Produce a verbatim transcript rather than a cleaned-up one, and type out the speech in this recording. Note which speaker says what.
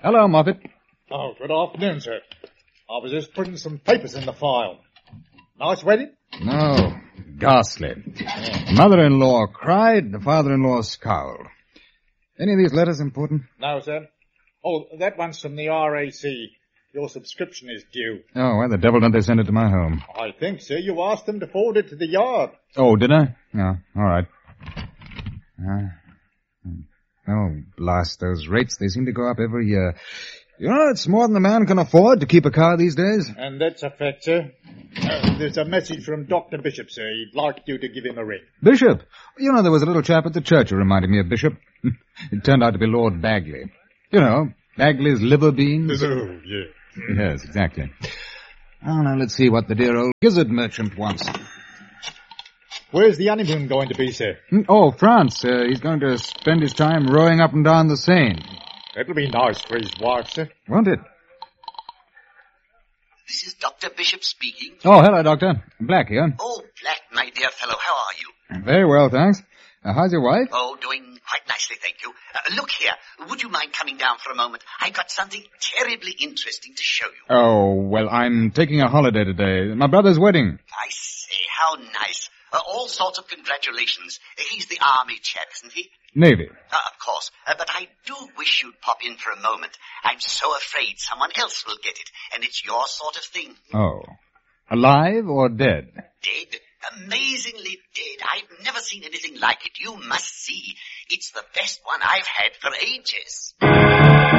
Speaker 1: Hello, Moffat.
Speaker 2: Oh, good afternoon, sir. I was just putting some papers in the file. Nice wedding?
Speaker 1: No, ghastly. Yeah. Mother-in-law cried, the father-in-law scowled. Any of these letters important?
Speaker 2: No, sir. Oh, that one's from the R A C. Your subscription is due.
Speaker 1: Oh, why the devil don't they send it to my home?
Speaker 2: I think, sir, you asked them to forward it to the yard.
Speaker 1: Oh, did I? Yeah, all right. Uh, oh, blast those rates. They seem to go up every year. You know, it's more than a man can afford to keep a car these days.
Speaker 2: And that's a fact, sir. Uh, there's a message from Doctor Bishop, sir. He'd like you to give him a ring.
Speaker 1: Bishop? You know, there was a little chap at the church who reminded me of Bishop. It turned out to be Lord Bagley. You know, Bagley's liver beans.
Speaker 2: Oh, yeah.
Speaker 1: Yes, exactly. Oh, now let's see what the dear old gizzard merchant wants.
Speaker 2: Where's the honeymoon going to be, sir?
Speaker 1: Oh, France. Uh, he's going to spend his time rowing up and down the Seine.
Speaker 2: That'll be nice for his wife, sir.
Speaker 1: Won't it?
Speaker 3: This is Doctor Bishop speaking.
Speaker 1: Oh, hello, Doctor. Black here.
Speaker 3: Oh, Black, my dear fellow, how are you?
Speaker 1: Very well, thanks. Uh, how's your wife?
Speaker 3: Oh, doing quite nicely, thank you. Uh, look here, would you mind coming down for a moment? I've got something terribly interesting to show you.
Speaker 1: Oh, well, I'm taking a holiday today. My brother's wedding.
Speaker 3: I say, how nice. Uh, all sorts of congratulations. He's the army chap, isn't he?
Speaker 1: Navy.
Speaker 3: Uh, of course, uh, but I do wish you'd pop in for a moment. I'm so afraid someone else will get it, and it's your sort of thing.
Speaker 1: Oh. Alive or dead?
Speaker 3: Dead? Amazingly dead. I've never seen anything like it. You must see. It's the best one I've had for ages.